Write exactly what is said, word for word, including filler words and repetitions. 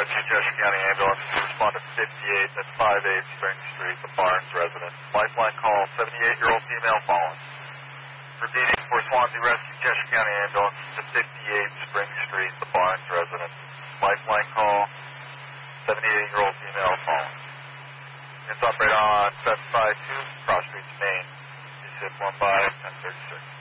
Rescue Cheshire County Ambulance to respond to fifty-eight, that's five eight Spring Street, the Barnes residence. Lifeline call, seventy-eight-year-old female fallen. Repeating for Swansea Rescue Cheshire County Ambulance to fifty-eight Spring Street, the Barnes residence. Lifeline call, seventy-eight-year-old female fallen. It's operate on seven five two, Cross Street, Maine. D six one five, ten thirty-six.